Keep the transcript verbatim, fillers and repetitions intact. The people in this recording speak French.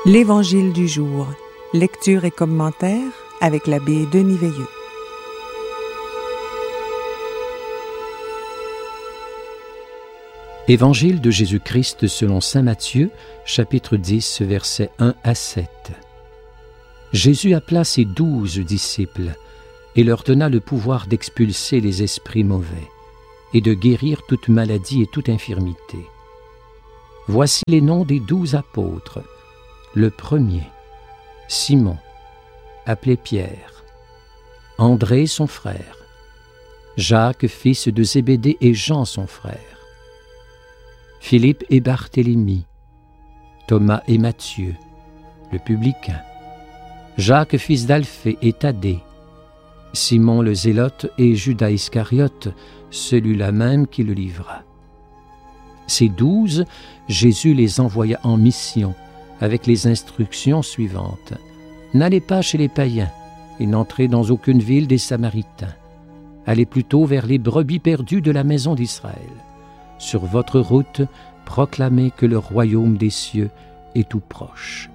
L'Évangile du jour. Lecture et commentaire avec l'abbé Denis Veilleux. Évangile de Jésus-Christ selon saint Matthieu, chapitre dix, versets un à sept. Jésus appela ses douze disciples et leur donna le pouvoir d'expulser les esprits mauvais et de guérir toute maladie et toute infirmité. Voici les noms des douze apôtres. Le premier, Simon, appelé Pierre, André son frère, Jacques fils de Zébédée et Jean son frère, Philippe et Barthélemy, Thomas et Matthieu, le publicain, Jacques fils d'Alphée et Thaddée, Simon le Zélote et Judas Iscariote, celui-là même qui le livra. Ces douze, Jésus les envoya en mission, avec les instructions suivantes. N'allez pas chez les païens et n'entrez dans aucune ville des Samaritains. Allez plutôt vers les brebis perdues de la maison d'Israël. Sur votre route, proclamez que le royaume des cieux est tout proche.